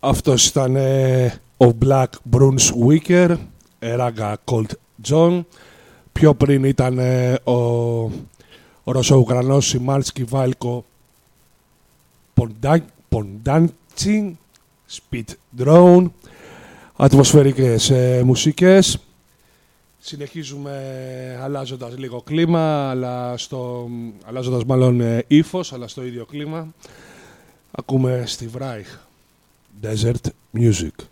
Αυτός ήταν ο Black Brunswicker, Raga Cold John. Πιο πριν ήταν ο Ρωσο-Ουκρανός Σιμάνσκι Βάλκο Ποντάντσι, Speed Drone, ατμοσφαιρικές μουσικές. Συνεχίζουμε αλλάζοντας λίγο κλίμα, αλλάζοντας μάλλον ύφος, αλλά στο ίδιο κλίμα. Ακούμε Steve Reich, Desert Music.